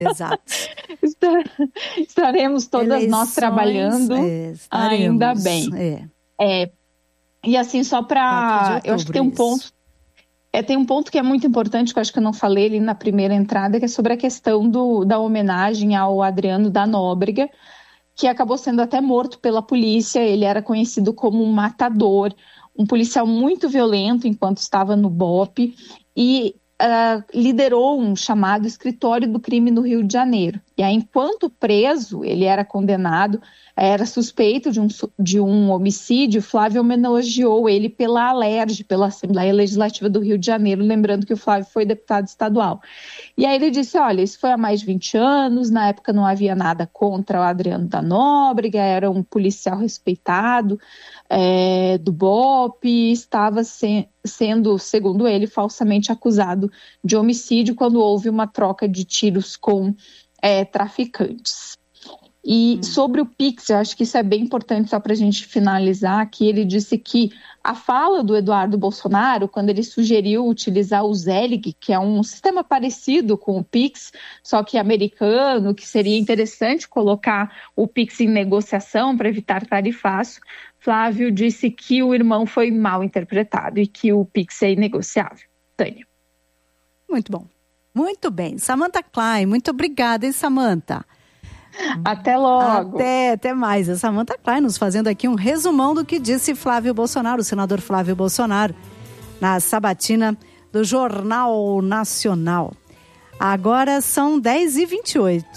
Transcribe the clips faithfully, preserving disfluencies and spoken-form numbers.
Exato. Estaremos todas Eleições, nós trabalhando, é, ainda bem. É. É, e assim, só para... Eu acho que tem um ponto... É, tem um ponto que é muito importante, que eu acho que eu não falei ali na primeira entrada, que é sobre a questão do, da homenagem ao Adriano da Nóbrega, que acabou sendo até morto pela polícia. Ele era conhecido como um matador, um policial muito violento enquanto estava no B O P, e uh, liderou um chamado Escritório do Crime no Rio de Janeiro. E aí, enquanto preso, ele era condenado, era suspeito de um, de um homicídio. Flávio homenageou ele pela Alerj, pela Assembleia Legislativa do Rio de Janeiro, lembrando que o Flávio foi deputado estadual. E aí ele disse, olha, isso foi há mais de vinte anos, na época não havia nada contra o Adriano da Nóbrega, era um policial respeitado é, do B O P, estava se, sendo, segundo ele, falsamente acusado de homicídio quando houve uma troca de tiros com é, traficantes. E hum. sobre o Pix, eu acho que isso é bem importante, só para a gente finalizar, que ele disse que a fala do Eduardo Bolsonaro, quando ele sugeriu utilizar o Zelig, que é um sistema parecido com o Pix, só que americano, que seria interessante colocar o Pix em negociação para evitar tarifácio, Flávio disse que o irmão foi mal interpretado e que o Pix é inegociável. Tânia. Muito bom. Muito bem. Samantha Klein, muito obrigada, hein, Samantha? Até logo. Até, até mais. A Samantha Klein nos fazendo aqui um resumão do que disse Flávio Bolsonaro, o senador Flávio Bolsonaro, na sabatina do Jornal Nacional. Agora são dez e vinte e oito.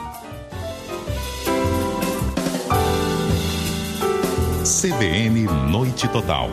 C B N Noite Total.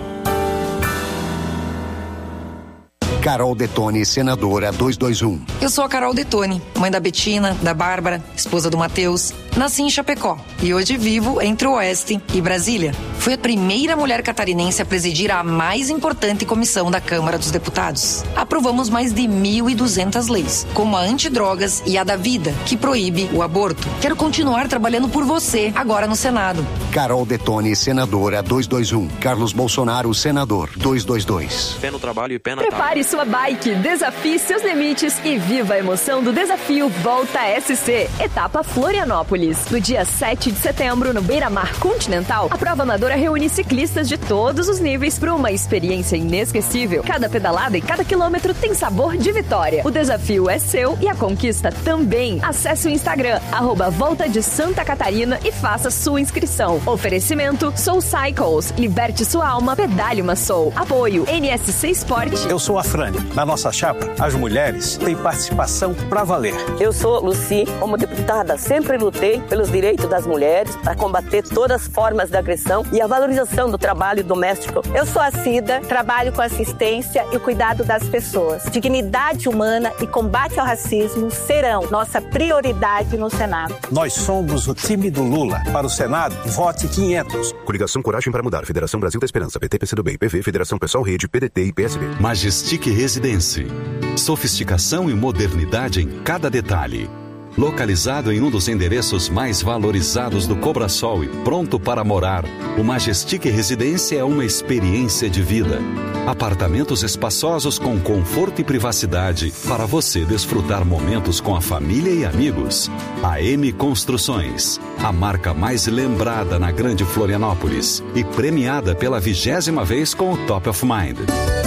Carol Detoni, senadora duzentos e vinte e um. Eu sou a Carol Detoni, mãe da Betina, da Bárbara, esposa do Matheus. Nasci em Chapecó e hoje vivo entre o Oeste e Brasília. Fui a primeira mulher catarinense a presidir a mais importante comissão da Câmara dos Deputados. Aprovamos mais de mil e duzentas leis, como a antidrogas e a da vida, que proíbe o aborto. Quero continuar trabalhando por você, agora no Senado. Carol Detoni, senadora duzentos e vinte e um. Carlos Bolsonaro, senador duzentos e vinte e dois. Pé no trabalho e pé na Prepare sua bike, desafie seus limites e viva a emoção do desafio Volta S C, etapa Florianópolis. No dia sete de setembro, no Beira-Mar Continental, a prova amadora reúne ciclistas de todos os níveis para uma experiência inesquecível. Cada pedalada e cada quilômetro tem sabor de vitória. O desafio é seu e a conquista também. Acesse o Instagram, arroba Volta de Santa Catarina e faça sua inscrição. Oferecimento Soul Cycles. Liberte sua alma, pedale uma Soul. Apoio N S C Sport. Eu sou a Frane. Na nossa chapa, as mulheres têm participação pra valer. Eu sou Luci. Como deputada, sempre lutei pelos direitos das mulheres, para combater todas as formas de agressão e a valorização do trabalho doméstico. Eu sou a Cida, trabalho com assistência e cuidado das pessoas. Dignidade humana e combate ao racismo serão nossa prioridade no Senado. Nós somos o time do Lula. Para o Senado, vote quinhentos. Coligação Coragem para Mudar, Federação Brasil da Esperança, P T, P C do B, P V, Federação Pessoal Rede, P D T e P S B. Majestic Residence. Sofisticação e modernidade em cada detalhe. Localizado em um dos endereços mais valorizados do Cobrasol e pronto para morar, o Majestic Residência é uma experiência de vida. Apartamentos espaçosos com conforto e privacidade para você desfrutar momentos com a família e amigos. A M Construções, a marca mais lembrada na Grande Florianópolis e premiada pela vigésima vez com o Top of Mind.